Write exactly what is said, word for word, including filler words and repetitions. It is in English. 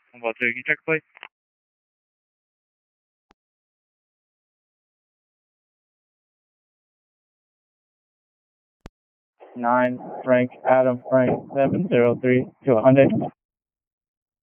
one about two, can you check plate? Nine Frank Adam Frank seven zero three to a Hyundai.